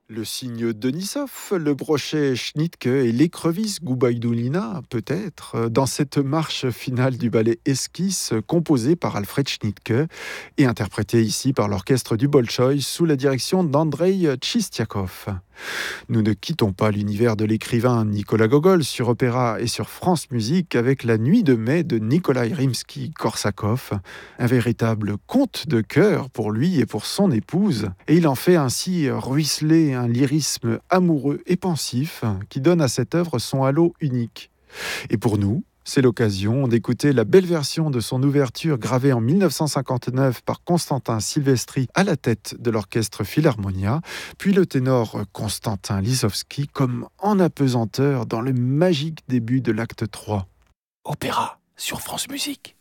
Le cygne Denisov, le brochet Schnittke et l'écrevisse Goubaïdoulina, peut-être, dans cette marche finale du ballet Esquisse, composée par Alfred Schnittke et interprétée ici par l'orchestre du Bolchoï sous la direction d'Andrei Tchistiakov. Nous ne quittons pas l'univers de l'écrivain Nicolas Gogol sur Opéra et sur France Musique avec La Nuit de mai de Nikolai Rimsky-Korsakov, un véritable conte de cœur pour lui et pour son épouse, et il en fait ainsi ruisseler un lyrisme amoureux et pensif qui donne à cette œuvre son halo unique. Et pour nous, c'est l'occasion d'écouter la belle version de son ouverture gravée en 1959 par Constantin Silvestri à la tête de l'orchestre Philharmonia, puis le ténor Konstantin Lisowski comme en apesanteur dans le magique début de l'acte 3. Opéra sur France Musique.